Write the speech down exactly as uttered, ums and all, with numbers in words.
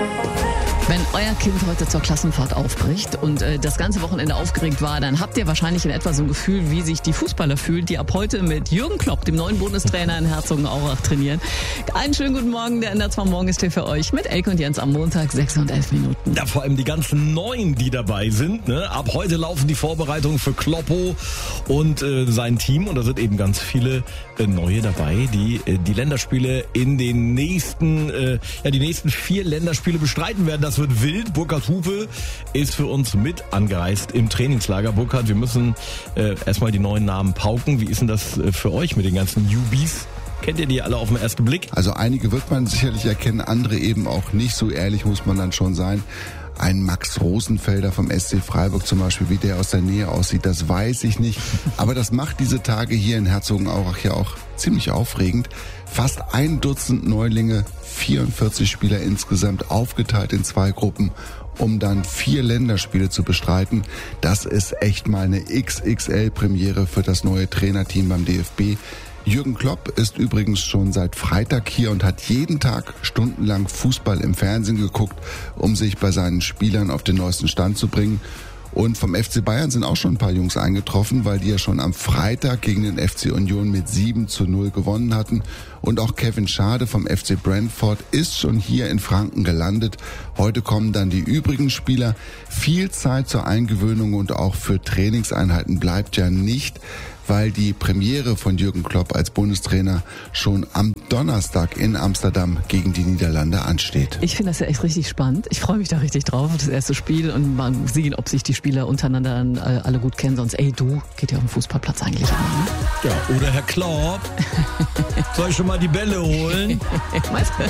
Wenn euer Kind heute zur Klassenfahrt aufbricht und äh, das ganze Wochenende aufgeregt war, dann habt ihr wahrscheinlich in etwa so ein Gefühl, wie sich die Fußballer fühlen, die ab heute mit Jürgen Klopp, dem neuen Bundestrainer in Herzogenaurach, trainieren. Einen schönen guten Morgen, der N D R zwei Morgen ist hier für euch mit Elke und Jens am Montag, sechs und elf Minuten. Ja, vor allem die ganzen Neuen, die dabei sind. Ne? Ab heute laufen die Vorbereitungen für Kloppo und äh, sein Team. Und da sind eben ganz viele äh, Neue dabei, die äh, die Länderspiele in den nächsten, äh, ja, die nächsten vier Länderspiele bestreiten werden. Das wird wild. Burkhard Hupe ist für uns mit angereist im Trainingslager. Burkhard, wir müssen äh, erstmal die neuen Namen pauken. Wie ist denn das äh, für euch mit den ganzen Newbies? Kennt ihr die alle auf den ersten Blick? Also einige wird man sicherlich erkennen, andere eben auch nicht. So ehrlich muss man dann schon sein. Ein Max Rosenfelder vom S C Freiburg zum Beispiel, wie der aus der Nähe aussieht, das weiß ich nicht. Aber das macht diese Tage hier in Herzogenaurach ja auch ziemlich aufregend. Fast ein Dutzend Neulinge, vierundvierzig Spieler insgesamt, aufgeteilt in zwei Gruppen, um dann vier Länderspiele zu bestreiten. Das ist echt mal eine X X L-Premiere für das neue Trainerteam beim D F B. Jürgen Klopp ist übrigens schon seit Freitag hier und hat jeden Tag stundenlang Fußball im Fernsehen geguckt, um sich bei seinen Spielern auf den neuesten Stand zu bringen. Und vom F C Bayern sind auch schon ein paar Jungs eingetroffen, weil die ja schon am Freitag gegen den F C Union mit sieben zu null gewonnen hatten. Und auch Kevin Schade vom F C Brentford ist schon hier in Franken gelandet. Heute kommen dann die übrigen Spieler. Viel Zeit zur Eingewöhnung und auch für Trainingseinheiten bleibt ja nicht, weil die Premiere von Jürgen Klopp als Bundestrainer schon am Donnerstag in Amsterdam gegen die Niederlande ansteht. Ich finde das ja echt richtig spannend. Ich freue mich da richtig drauf auf das erste Spiel und mal sehen, ob sich die Spieler untereinander dann alle gut kennen. Sonst, ey, du, geht ja auf dem Fußballplatz eigentlich an, ne? Ja, oder Herr Klopp. Soll ich schon mal die Bälle holen? Meinst du?